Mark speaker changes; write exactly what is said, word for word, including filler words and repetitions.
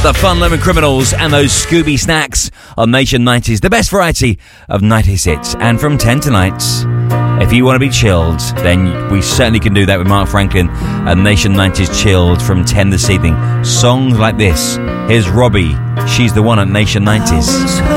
Speaker 1: The Fun Loving Criminals and those Scooby Snacks on Nation nineties, the best variety of nineties hits. And from ten tonight, if you want to be chilled, then we certainly can do that with Mark Franklin and Nation nineties Chilled from ten this evening. Songs like this. Here's Robbie. She's the one at Nation nineties.